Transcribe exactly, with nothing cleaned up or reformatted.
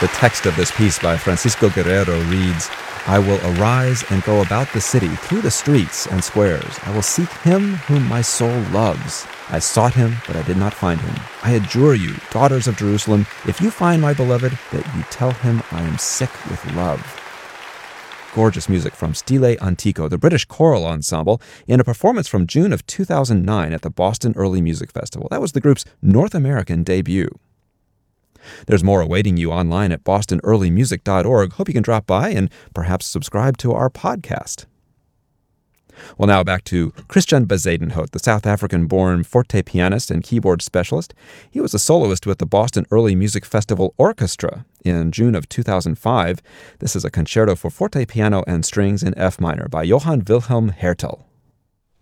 The text of this piece by Francisco Guerrero reads, I will arise and go about the city, through the streets and squares. I will seek him whom my soul loves. I sought him, but I did not find him. I adjure you, daughters of Jerusalem, if you find my beloved, that you tell him I am sick with love. Gorgeous music from Stile Antico, the British choral ensemble, in a performance from June of two thousand nine at the Boston Early Music Festival. That was the group's North American debut. There's more awaiting you online at boston early music dot org. Hope you can drop by and perhaps subscribe to our podcast. Well, now back to Christian Bezuidenhout, the South African-born forte pianist and keyboard specialist. He was a soloist with the Boston Early Music Festival Orchestra in June of two thousand five. This is a concerto for forte piano and strings in F minor by Johann Wilhelm Hertel.